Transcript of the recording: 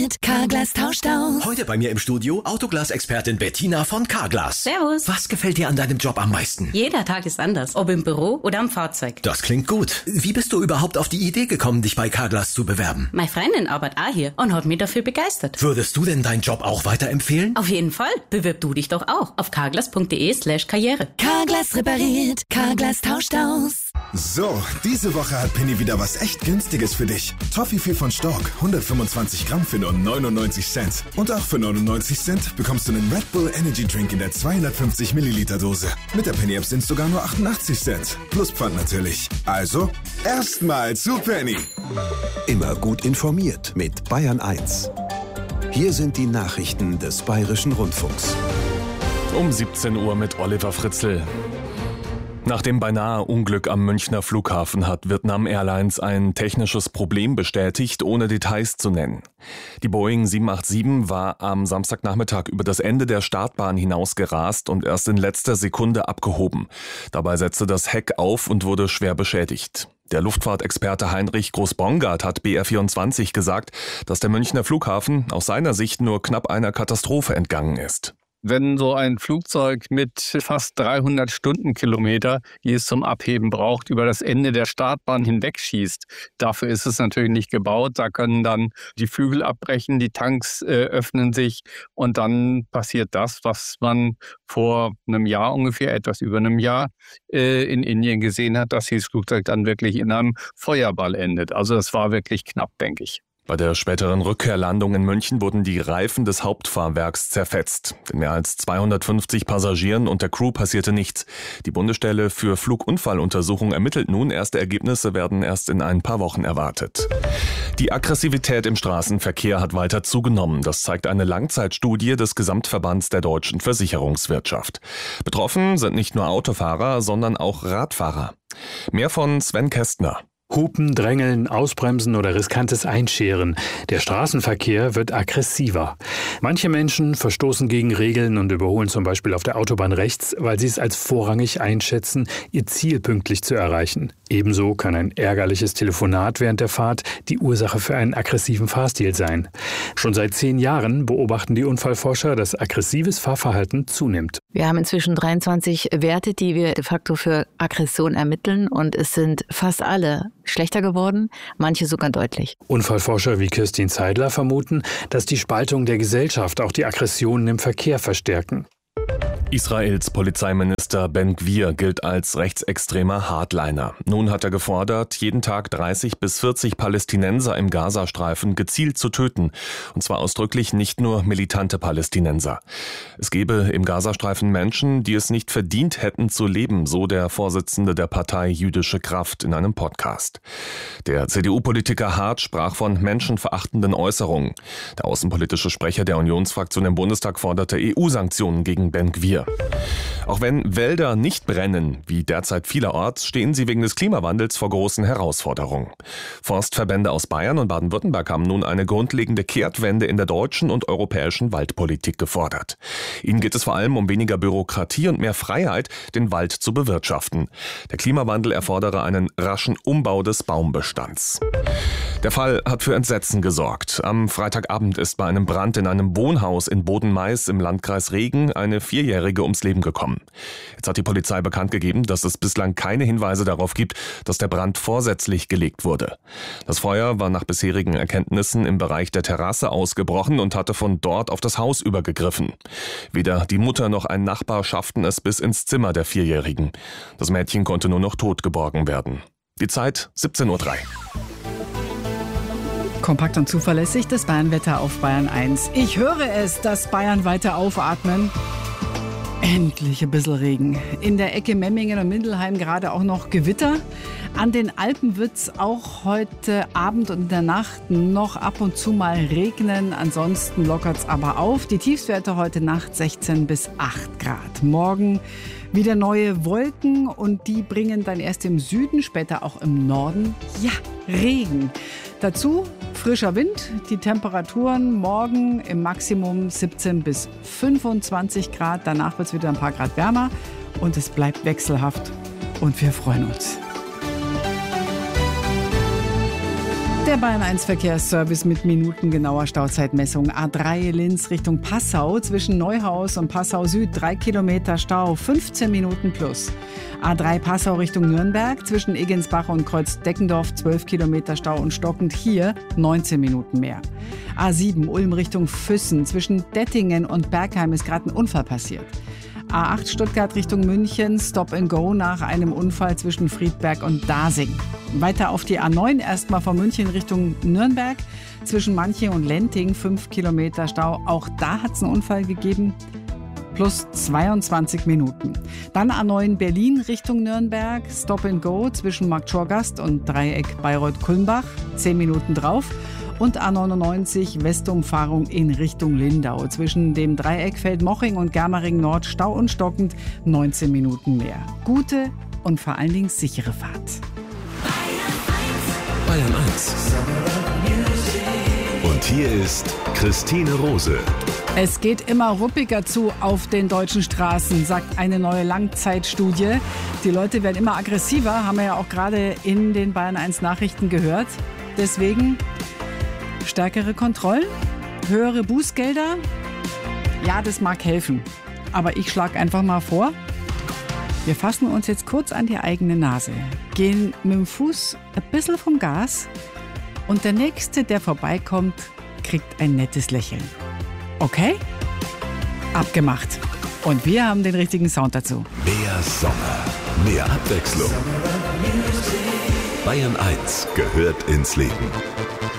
Carglass tauscht aus. Heute bei mir im Studio Autoglas-Expertin Bettina von Carglass. Servus. Was gefällt dir an deinem Job am meisten? Jeder Tag ist anders, ob im Büro oder am Fahrzeug. Das klingt gut. Wie bist du überhaupt auf die Idee gekommen, dich bei Carglass zu bewerben? Meine Freundin arbeitet auch hier und hat mich dafür begeistert. Würdest du denn deinen Job auch weiterempfehlen? Auf jeden Fall. Bewirb du dich doch auch auf carglass.de/karriere. Carglass repariert, Carglass tauscht aus. So, diese Woche hat Penny wieder was echt Günstiges für dich. Toffifee von Stork, 125 Gramm für nur 99 Cent. Und auch für 99 Cent bekommst du einen Red Bull Energy Drink in der 250 Milliliter Dose. Mit der Penny App sind es sogar nur 88 Cent. Plus Pfand natürlich. Also, erstmal zu Penny. Immer gut informiert mit Bayern 1. Hier sind die Nachrichten des Bayerischen Rundfunks. Um 17 Uhr mit Oliver Fritzl. Nach dem beinahe Unglück am Münchner Flughafen hat Vietnam Airlines ein technisches Problem bestätigt, ohne Details zu nennen. Die Boeing 787 war am Samstagnachmittag über das Ende der Startbahn hinaus gerast und erst in letzter Sekunde abgehoben. Dabei setzte das Heck auf und wurde schwer beschädigt. Der Luftfahrtexperte Heinrich Groß-Bongard hat BR24 gesagt, dass der Münchner Flughafen aus seiner Sicht nur knapp einer Katastrophe entgangen ist. Wenn so ein Flugzeug mit fast 300 Stundenkilometer, die es zum Abheben braucht, über das Ende der Startbahn hinwegschießt, dafür ist es natürlich nicht gebaut. Da können dann die Flügel abbrechen, die Tanks öffnen sich und dann passiert das, was man vor einem Jahr ungefähr, etwas über einem Jahr in Indien gesehen hat, dass dieses Flugzeug dann wirklich in einem Feuerball endet. Also das war wirklich knapp, denke ich. Bei der späteren Rückkehrlandung in München wurden die Reifen des Hauptfahrwerks zerfetzt. Den mehr als 250 Passagieren und der Crew passierte nichts. Die Bundesstelle für Flugunfalluntersuchung ermittelt nun. Erste Ergebnisse werden erst in ein paar Wochen erwartet. Die Aggressivität im Straßenverkehr hat weiter zugenommen. Das zeigt eine Langzeitstudie des Gesamtverbands der deutschen Versicherungswirtschaft. Betroffen sind nicht nur Autofahrer, sondern auch Radfahrer. Mehr von Sven Kästner. Hupen, Drängeln, Ausbremsen oder riskantes Einscheren. Der Straßenverkehr wird aggressiver. Manche Menschen verstoßen gegen Regeln und überholen zum Beispiel auf der Autobahn rechts, weil sie es als vorrangig einschätzen, ihr Ziel pünktlich zu erreichen. Ebenso kann ein ärgerliches Telefonat während der Fahrt die Ursache für einen aggressiven Fahrstil sein. Schon seit 10 Jahren beobachten die Unfallforscher, dass aggressives Fahrverhalten zunimmt. Wir haben inzwischen 23 Werte, die wir de facto für Aggression ermitteln, und es sind fast alle schlechter geworden, manche sogar deutlich. Unfallforscher wie Kirstin Zeidler vermuten, dass die Spaltung der Gesellschaft auch die Aggressionen im Verkehr verstärken. Israels Polizeiminister Ben-Gvir gilt als rechtsextremer Hardliner. Nun hat er gefordert, jeden Tag 30 bis 40 Palästinenser im Gazastreifen gezielt zu töten. Und zwar ausdrücklich nicht nur militante Palästinenser. Es gebe im Gazastreifen Menschen, die es nicht verdient hätten zu leben, so der Vorsitzende der Partei Jüdische Kraft in einem Podcast. Der CDU-Politiker Hart sprach von menschenverachtenden Äußerungen. Der außenpolitische Sprecher der Unionsfraktion im Bundestag forderte EU-Sanktionen gegen Ben-Gvir. Auch wenn Wälder nicht brennen, wie derzeit vielerorts, stehen sie wegen des Klimawandels vor großen Herausforderungen. Forstverbände aus Bayern und Baden-Württemberg haben nun eine grundlegende Kehrtwende in der deutschen und europäischen Waldpolitik gefordert. Ihnen geht es vor allem um weniger Bürokratie und mehr Freiheit, den Wald zu bewirtschaften. Der Klimawandel erfordere einen raschen Umbau des Baumbestands. Der Fall hat für Entsetzen gesorgt. Am Freitagabend ist bei einem Brand in einem Wohnhaus in Boden-Mais im Landkreis Regen eine 4-Jährige ums Leben gekommen. Jetzt hat die Polizei bekannt gegeben, dass es bislang keine Hinweise darauf gibt, dass der Brand vorsätzlich gelegt wurde. Das Feuer war nach bisherigen Erkenntnissen im Bereich der Terrasse ausgebrochen und hatte von dort auf das Haus übergegriffen. Weder die Mutter noch ein Nachbar schafften es bis ins Zimmer der 4-Jährigen. Das Mädchen konnte nur noch tot geborgen werden. Die Zeit 17:03 Uhr. Kompakt und zuverlässig das Bayernwetter auf Bayern 1. Ich höre es, dass Bayern weiter aufatmen. Endlich ein bisschen Regen. In der Ecke Memmingen und Mindelheim gerade auch noch Gewitter. An den Alpen wird es auch heute Abend und in der Nacht noch ab und zu mal regnen. Ansonsten lockert es aber auf. Die Tiefstwerte heute Nacht 16 bis 8 Grad. Morgen wieder neue Wolken und die bringen dann erst im Süden, später auch im Norden, Regen. Dazu frischer Wind, die Temperaturen morgen im Maximum 17 bis 25 Grad. Danach wird es wieder ein paar Grad wärmer und es bleibt wechselhaft und wir freuen uns. Der Bayern 1 Verkehrsservice mit minutengenauer Stauzeitmessung. A3 Linz Richtung Passau zwischen Neuhaus und Passau Süd 3 Kilometer Stau, 15 Minuten plus. A3 Passau Richtung Nürnberg zwischen Egensbach und Kreuz-Deckendorf 12 Kilometer Stau und stockend, hier 19 Minuten mehr. A7 Ulm Richtung Füssen zwischen Dettingen und Bergheim ist gerade ein Unfall passiert. A8 Stuttgart Richtung München, Stop and Go nach einem Unfall zwischen Friedberg und Dasing. Weiter auf die A9, erstmal von München Richtung Nürnberg, zwischen Manching und Lenting 5 Kilometer Stau. Auch da hat es einen Unfall gegeben, plus 22 Minuten. Dann A9 Berlin Richtung Nürnberg, Stop and Go zwischen Marktschorgast und Dreieck Bayreuth-Kulmbach, 10 Minuten drauf. Und A99 Westumfahrung in Richtung Lindau. Zwischen dem Dreieck Feldmoching und Germering Nord Stau und stockend, 19 Minuten mehr. Gute und vor allen Dingen sichere Fahrt. Bayern 1. Und hier ist Christine Rose. Es geht immer ruppiger zu auf den deutschen Straßen, sagt eine neue Langzeitstudie. Die Leute werden immer aggressiver, haben wir ja auch gerade in den Bayern 1 Nachrichten gehört. Deswegen stärkere Kontrollen, höhere Bußgelder. Ja, das mag helfen. Aber ich schlage einfach mal vor, wir fassen uns jetzt kurz an die eigene Nase, gehen mit dem Fuß ein bisschen vom Gas und der Nächste, der vorbeikommt, kriegt ein nettes Lächeln. Okay? Abgemacht. Und wir haben den richtigen Sound dazu. Mehr Sommer, mehr Abwechslung. Bayern 1 gehört ins Leben.